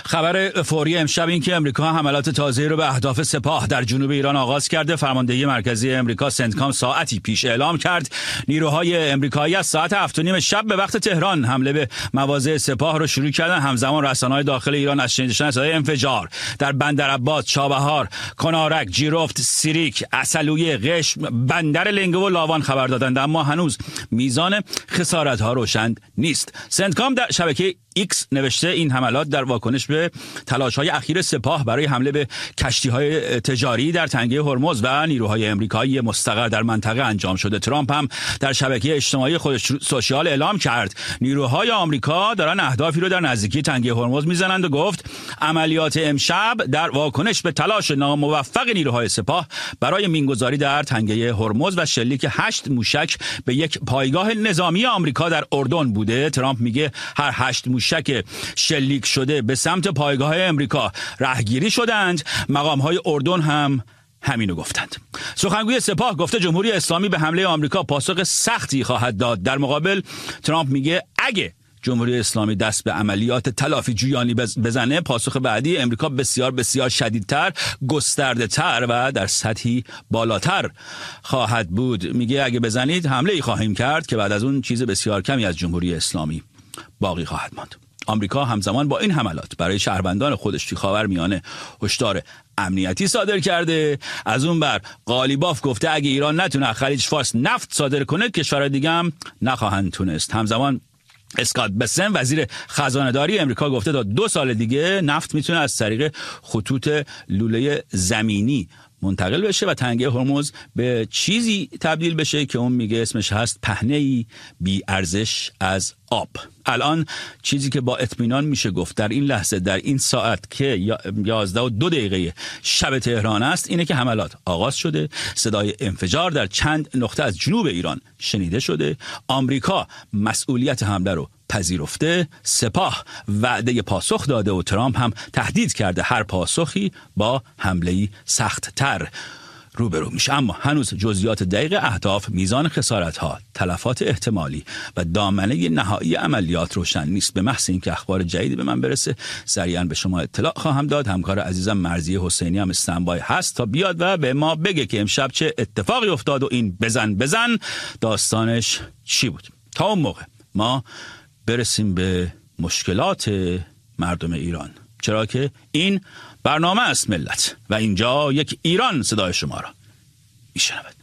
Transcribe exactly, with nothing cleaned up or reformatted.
خبر فوری امشب این که امریکا حملات تازه‌ای رو به اهداف سپاه در جنوب ایران آغاز کرده. فرماندهی مرکزی امریکا سنتکام ساعتی پیش اعلام کرد نیروهای امریکایی از ساعت هفت و نیم شب به وقت تهران حمله به مواضع سپاه رو شروع کردن. همزمان رسانه‌های داخل ایران از شنیده شدن صدای انفجار در بندرعباس، چابهار، کنارک، جیرفت، سیریک، عسلویه، قشم، بندر لنگه و لاوان خبر دادند، اما هنوز میزان خسارت‌ها روشن نیست. سنتکام در شبکه ایکس نوشته این حملات در واکنش به تلاش‌های اخیر سپاه برای حمله به کشتی‌های تجاری در تنگه هرمز و نیروهای امریکایی مستقر در منطقه انجام شده. ترامپ هم در شبکه اجتماعی خودش سوشیال اعلام کرد نیروهای آمریکا دارن اهدافی رو در نزدیکی تنگه هرمز میزنند و گفت عملیات امشب در واکنش به تلاش ناموفق نیروهای سپاه برای مینگذاری در تنگه هرمز و شلیک هشت موشک به یک پایگاه نظامی آمریکا در اردن بوده. ترامپ میگه هر هشت موشک شک شلیک شده به سمت پایگاه امریکا رهگیری شدند. مقام‌های اردن هم همینو گفتند. سخنگوی سپاه گفته جمهوری اسلامی به حمله آمریکا پاسخ سختی خواهد داد. در مقابل ترامپ میگه اگه جمهوری اسلامی دست به عملیات تلافی جویانی بزنه، پاسخ بعدی امریکا بسیار بسیار شدیدتر، گسترده تر و در سطحی بالاتر خواهد بود. میگه اگه بزنید حمله ای خواهیم کرد که بعد از اون چیز بسیار کمی از جمهوری اسلامی باقی خواهد ماند. آمریکا همزمان با این حملات برای شهروندان خودش توی خاورمیانه هشدار امنیتی صادر کرده. از اون بر قالیباف گفته اگه ایران نتونه خلیج فارس نفت صادر کنه، کشورهای دیگه هم نخواهند تونست. همزمان اسکات بسن وزیر خزانه‌داری امریکا گفته تا دو سال دیگه نفت میتونه از طریق خطوط لوله زمینی منتقل بشه و تنگه هرمز به چیزی تبدیل بشه که اون میگه اسمش هست پهنه‌ای بی ارزش از آب. الان چیزی که با اطمینان میشه گفت در این لحظه، در این ساعت که یازده و دو دقیقه شب تهران است، اینه که حملات آغاز شده. صدای انفجار در چند نقطه از جنوب ایران شنیده شده. آمریکا مسئولیت حمله رو پذیرفته. سپاه وعده پاسخ داده و ترامپ هم تهدید کرده هر پاسخی با حمله‌ای سخت‌تر روبرو میشه. اما هنوز جزئیات دقیق اهداف، میزان خسارت‌ها، تلفات احتمالی و دامنه نهایی عملیات روشن نیست. به محض اینکه اخبار جدیدی به من برسه سریعا به شما اطلاع خواهم داد. همکار عزیزم مرضیه حسینی هم استنبای هست تا بیاد و به ما بگه که امشب چه اتفاقی افتاد و این بزن بزن داستانش چی بود. تا اون موقع ما برسیم به مشکلات مردم ایران، چرا که این برنامه است ملت و اینجا یک ایران صدای شما را میشنود.